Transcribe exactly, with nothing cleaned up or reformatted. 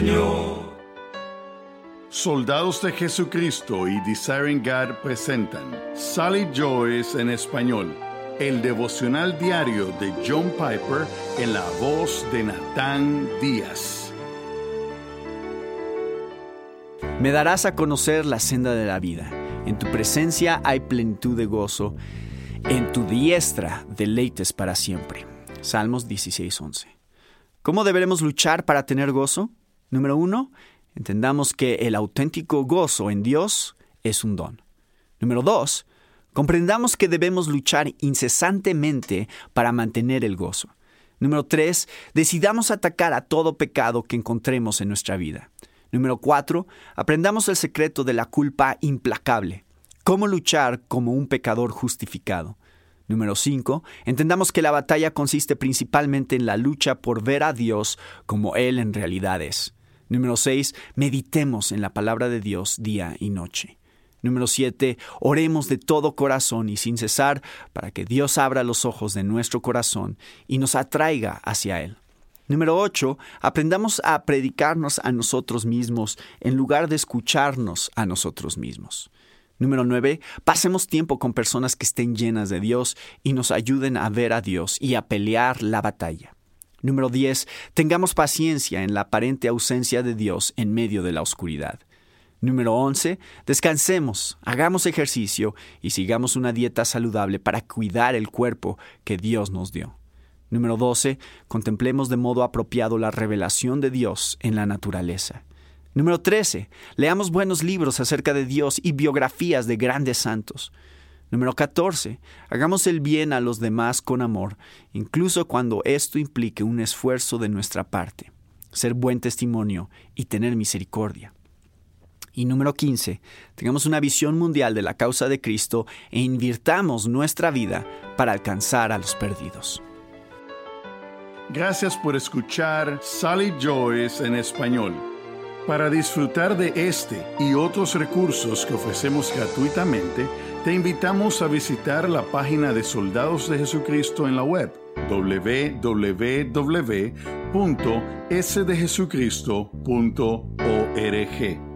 Soldados de Jesucristo y Desiring God presentan Sally Joyce en español, el devocional diario de John Piper en la voz de Natán Díaz. Me darás a conocer la senda de la vida. En tu presencia hay plenitud de gozo. En tu diestra deleites para siempre. Salmos dieciséis once. ¿Cómo deberemos luchar para tener gozo? Número uno, entendamos que el auténtico gozo en Dios es un don. Número dos, comprendamos que debemos luchar incesantemente para mantener el gozo. Número tres, decidamos atacar a todo pecado que encontremos en nuestra vida. Número cuatro, aprendamos el secreto de la culpa implacable. Cómo luchar como un pecador justificado. Número cinco, entendamos que la batalla consiste principalmente en la lucha por ver a Dios como Él en realidad es. Número seis, meditemos en la palabra de Dios día y noche. Número siete, oremos de todo corazón y sin cesar para que Dios abra los ojos de nuestro corazón y nos atraiga hacia Él. Número ocho, aprendamos a predicarnos a nosotros mismos en lugar de escucharnos a nosotros mismos. Número nueve, pasemos tiempo con personas que estén llenas de Dios y nos ayuden a ver a Dios y a pelear la batalla. Número diez, tengamos paciencia en la aparente ausencia de Dios en medio de la oscuridad. Número once, descansemos, hagamos ejercicio y sigamos una dieta saludable para cuidar el cuerpo que Dios nos dio. Número doce, contemplemos de modo apropiado la revelación de Dios en la naturaleza. Número trece, leamos buenos libros acerca de Dios y biografías de grandes santos. Número catorce, hagamos el bien a los demás con amor, incluso cuando esto implique un esfuerzo de nuestra parte. Ser buen testimonio y tener misericordia. Y número quince, tengamos una visión mundial de la causa de Cristo e invirtamos nuestra vida para alcanzar a los perdidos. Gracias por escuchar Sally Joyce en español. Para disfrutar de este y otros recursos que ofrecemos gratuitamente, te invitamos a visitar la página de Soldados de Jesucristo en la web doble u doble u doble u punto ese de jesucristo punto org.